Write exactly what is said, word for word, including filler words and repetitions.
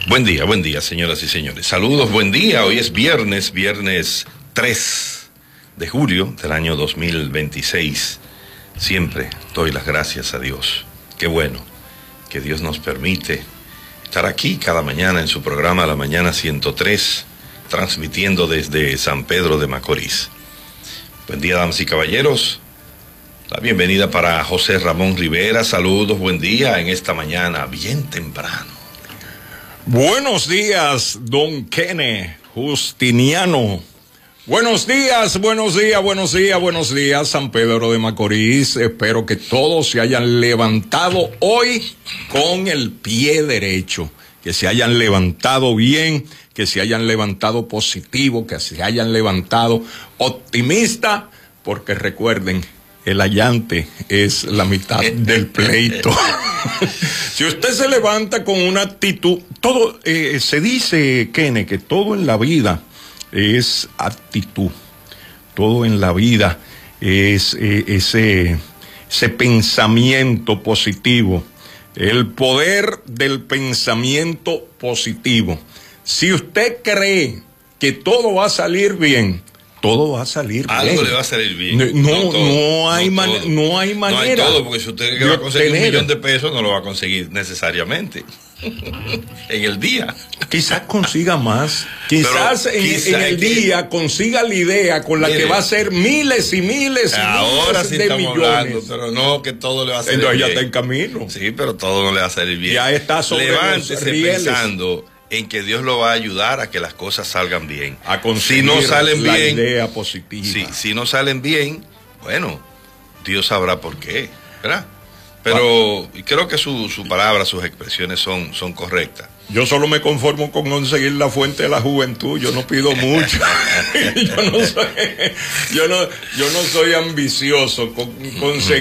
Buen día, buen día, señoras y señores. Saludos, buen día. Hoy es viernes, viernes tres de julio del año dos mil veintiséis. Siempre doy las gracias a Dios. Qué bueno que Dios nos permite estar aquí cada mañana en su programa La Mañana ciento tres, transmitiendo desde San Pedro de Macorís. Buen día, damas y caballeros. La bienvenida para José Ramón Rivera. Saludos, buen día en esta mañana, bien temprano. Buenos días, don Kene Justiniano. Buenos días, buenos días, buenos días, buenos días, San Pedro de Macorís. Espero que todos se hayan levantado hoy con el pie derecho, que se hayan levantado bien, que se hayan levantado positivo, que se hayan levantado optimista, porque recuerden, el allante es la mitad del pleito. Si usted se levanta con una actitud, todo, eh, se dice, Kene, que todo en la vida es actitud. Todo en la vida es eh, ese, ese pensamiento positivo. El poder del pensamiento positivo. Si usted cree que todo va a salir bien, todo va a salir Algo bien. le va a salir bien. No, no, no, todo, no, hay, no, man, no hay manera. No hay todo, porque si usted de va a conseguir obtener. un millón de pesos, no lo va a conseguir necesariamente en el día. Quizás consiga más. Quizás en, quizá en el que, día consiga la idea con la mire, que va a ser miles y miles y ahora miles sí de estamos millones. hablando, pero no que todo le va a salir Entonces bien. ya está en camino. Sí, pero todo no le va a salir bien. Ya está sobre Levántese los rieles. pensando en que Dios lo va a ayudar a que las cosas salgan bien. A conseguir si no salen la bien, idea positiva. Sí, si no salen bien, bueno, Dios sabrá por qué, ¿verdad? Pero ah. creo que su, su palabra, sus expresiones son, son correctas. Yo solo me conformo con conseguir la fuente de la juventud. Yo no pido mucho. yo no soy, yo no, yo no soy ambicioso con conseguir